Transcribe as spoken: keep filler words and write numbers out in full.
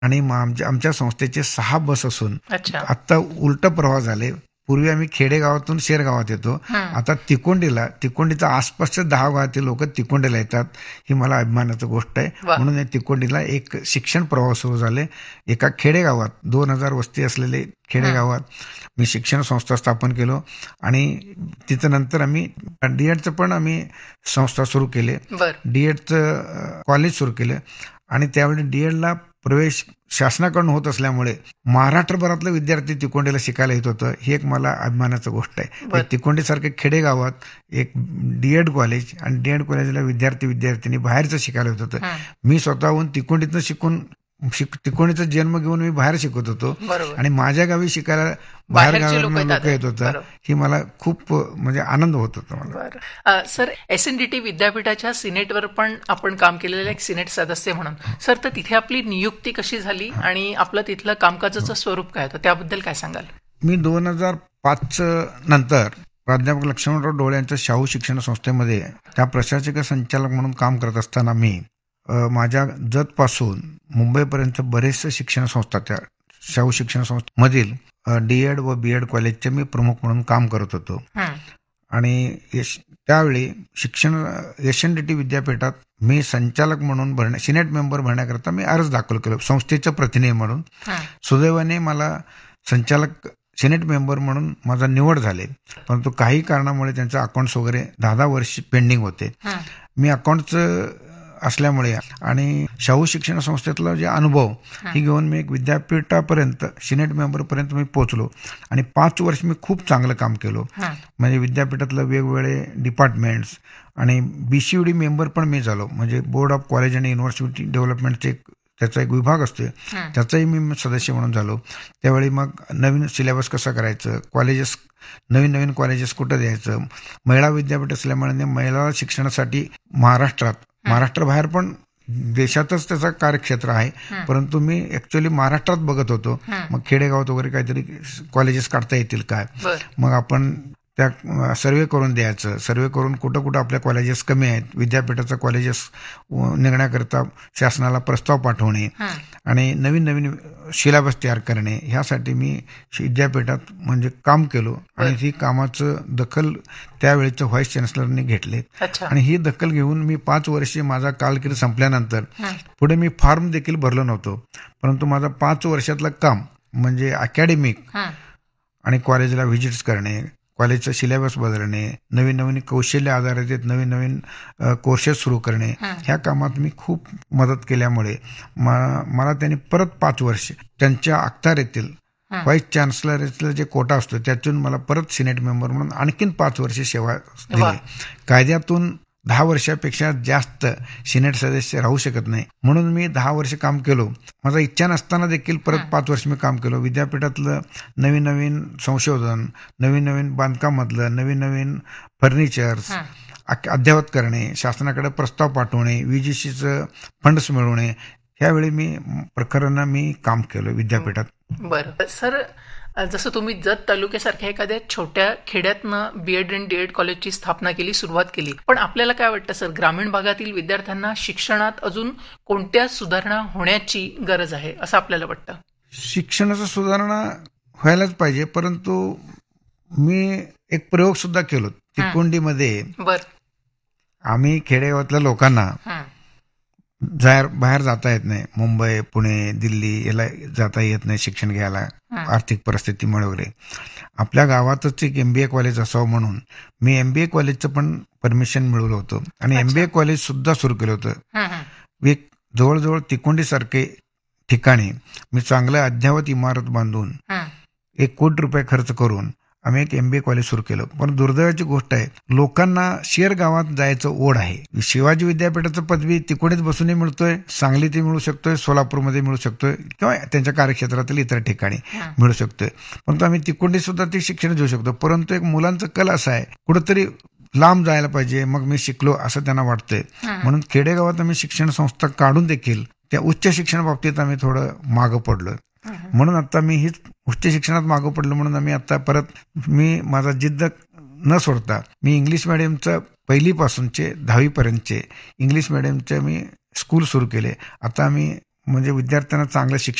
आणि मग आमच्या आमच्या संस्थेचे सहा बस असून अच्छा. आता उलट प्रवाह झाले. पूर्वी आम्ही खेडेगावातून शेरगावात येतो, हं. आता तिकोंडीला तिकोंडीच्या आसपासच्या दहा गावातील लोक तिकोंडीला येतात. ही मला अभिमानाची गोष्ट आहे. वा. म्हणून या तिकोंडीला एक शिक्षण प्रवाह सुरू झाले. एका खेडेगावात दोन हजार वस्ती असलेले खेडेगावात मी शिक्षण संस्था स्थापन केलो आणि तिथं नंतर आम्ही डीएडचं पण आम्ही संस्था सुरू केले. बर. डीएडचं कॉलेज सुरू केलं आणि त्यावेळी डीएडला प्रवेश शासनाकडून होत असल्यामुळे महाराष्ट्रभरातलं विद्यार्थी तिकोंडीला शिकायला येत होतं. ही एक मला अभिमानाची गोष्ट आहे. बर. तिकोंडीसारख्या खेडेगावात एक डीएड कॉलेज आणि डीएड कॉलेजला विद्यार्थी विद्यार्थिनी बाहेरचं शिकायला येत होतं. हं. मी स्वतःहून तिकोंडीतनं शिकून शिक तिकोंडीचा जन्म घेऊन मी बाहेर शिकत होतो बरोबर. आणि माझ्या गावी शिकायला बाहेर बाहेरचे गावावरून लोक लोक येतात. येत होतं. बरोबर. ही मला खूप म्हणजे आनंद होत होता मला. बरं. अ, sir, S N D T विद्यापीठाच्या सिनेटवर पण आपण काम केलेलं एक सिनेट सदस्य म्हणून. सर, तर तिथे आपली नियुक्ती कशी झाली आणि आपलं तिथलं कामकाजाचं स्वरूप काय होतं त्याबद्दल काय सांगाल? मी दोन हजार पाच नंतर प्राध्यापक लक्ष्मणराव डोळे यांच्या शाहू शिक्षण संस्थेमध्ये त्या प्रशासक संचालक म्हणून काम करत असताना मी अ, माझ्या जतपासून मुंबईपर्यंत बरेचसे शिक्षण संस्था त्या शाहू शिक्षण संस्थेमधील डीएड व बीएड कॉलेजचे मी प्रमुख म्हणून काम करत होतो. हं. आणि यश त्यावेळी शिक्षण एस एन डी टी विद्यापीठात मी संचालक म्हणून भरण्या सिनेट मेंबर भरण्याकरता मी अर्ज दाखल केलो संस्थेचं प्रतिनिधी म्हणून. हं. सुदैवाने मला संचालक सिनेट मेंबर म्हणून माझा निवड झाले, परंतु काही कारणामुळे त्यांचे अकाउंट्स वगैरे दहा दहा वर्ष पेंडिंग होते. हं. मी अकाउंटचं असल्यामुळे आणि शाहू शिक्षण संस्थेतला जे अनुभव ही घेऊन मी एक विद्यापीठापर्यंत सिनेट मेंबरपर्यंत मी पोहोचलो आणि पाच वर्ष मी खूप चांगलं काम केलो. हं. म्हणजे विद्यापीठातलं वेगवेगळे डिपार्टमेंट्स आणि बीसीयूडी मेंबर पण मी झालो. म्हणजे बोर्ड ऑफ कॉलेज आणि युनिव्हर्सिटी डेव्हलपमेंटचे एक त्याचा एक विभाग असतो, हं. त्याचाही मी सदस्य म्हणून झालो. त्यावेळी मग नवीन सिलेबस कसं करायचं, कॉलेजेस नवीन नवीन कॉलेजेस कुठं द्यायचं, महिला विद्यापीठ असल्यामुळे महिला शिक्षणासाठी महाराष्ट्रात महाराष्ट्राबाहेर पण देशातच त्याचा कार्यक्षेत्र आहे, परंतु मी ऍक्च्युअली महाराष्ट्रात बघत होतो. मग खेडेगावात वगैरे काहीतरी कॉलेजेस काढता येतील काय, बर. मग आपण त्या सर्वे करून द्यायचं. सर्वे करून कुठं कुठं आपल्या कॉलेजेस कमी आहेत, विद्यापीठाचं कॉलेजेस निघण्याकरता शासनाला प्रस्ताव पाठवणे हं. आणि नवीन नवीन सिलेबस तयार करणे, ह्यासाठी मी विद्यापीठात म्हणजे काम केलो. आणि ती कामाचं दखल त्यावेळेच्या व्हाईस चान्सलरने घेतले. अच्छा. आणि ही दखल घेऊन मी पाच वर्षे माझा कालकिर्द संपल्यानंतर हं. पुढे मी फॉर्म देखील भरलो नव्हतो, परंतु माझा पाच वर्षातलं काम म्हणजे अकॅडमिक हं. आणि कॉलेजला व्हिजिट्स करणे, कॉलेजचं सिलेबस बदलणे, नवीन नवीन कौशल्य आधारित नवीन नवीन कोर्सेस सुरू करणे, हं. ह्या कामात मी खूप मदत केल्यामुळे मला त्यांनी परत पाच वर्ष त्यांच्या अखत्यारीतील हं. व्हाईस चान्सलरचा जे कोटा असतो त्यातून मला परत सिनेट मेंबर म्हणून आणखीन पाच वर्ष सेवा दिली. वा. कायद्यातून दहा वर्षापेक्षा जास्त सिनेट सदस्य राहू शकत नाही, म्हणून मी दहा वर्ष काम केलो. माझा इच्छा नसताना देखील परत पाच वर्ष मी काम केलो. विद्यापीठातलं नवीन नवीन संशोधन, नवीन नवीन बांधकामातलं नवीन नवीन फर्निचर्स हं. अद्ययावत करणे, शासनाकडे प्रस्ताव पाठवणे, वीजीसीचं फंड्स मिळवणे, ह्यावेळी मी प्रकरणांना मी काम केलं विद्यापीठात. बरं. सर, जसं तुम्ही जत तालुक्यासारख्या एखाद्या छोट्या खेड्यातनं बीएड आणि डीएड कॉलेजची स्थापना केली, सुरुवात केली, पण आपल्याला काय वाटतं सर, ग्रामीण भागातील विद्यार्थ्यांना शिक्षणात अजून कोणत्या सुधारणा होण्याची गरज आहे असं आपल्याला वाटतं? शिक्षणाचं सुधारणा व्हायलाच पाहिजे, परंतु मी एक प्रयोग सुद्धा केलो तिकोंडीमध्ये. बर. आम्ही खेडेगावातल्या लोकांना हं. बाहेर बाहेर जाता येत नाही, मुंबई पुणे दिल्ली याला जाता येत नाही शिक्षण घ्यायला आर्थिक परिस्थितीमुळे वगैरे. आपल्या गावातच एक एमबीए कॉलेज असावं म्हणून मी एमबीए कॉलेजचं पण परमिशन मिळवलं होतं आणि एमबीए कॉलेज सुद्धा सुरू केलं होतं. हं. हं. एक जवळजवळ तिकोंडी सारखे ठिकाणी मी चांगलं अद्ययावत इमारत बांधून हं. एक कोटी रुपये खर्च करून आम्ही एक एमबीए कॉलेज सुरू केलं. पण दुर्दैवाची गोष्ट आहे, लोकांना शेर गावात जायचं ओढ आहे. शिवाजी विद्यापीठाचं पदवी तिकोडीत बसूनही मिळतोय, सांगलीतही मिळू शकतोय, सोलापूरमध्ये मिळू शकतोय किंवा त्यांच्या कार्यक्षेत्रातील इतर ठिकाणी मिळू शकतोय. परंतु आम्ही तिकोडीत सुद्धा ते शिक्षण घेऊ शकतो. परंतु एक मुलांचं कल असा आहे, कुठंतरी लांब जायला पाहिजे, मग मी शिकलो असं त्यांना वाटतंय. म्हणून खेडेगावात आम्ही शिक्षण संस्था काढून देखील त्या उच्च शिक्षण बाबतीत आम्ही थोडं मागं पडलोय. म्हणून आता मी हीच उच्च शिक्षणात मागं पडलो म्हणून आम्ही आता परत मी माझा जिद्द न सोडता मी इंग्लिश मिडियमचं पहिलीपासूनचे दहावीपर्यंतचे इंग्लिश मिडियमचे मी स्कूल सुरू केले. आता आम्ही म्हणजे विद्यार्थ्यांना चांगलं शिक्षण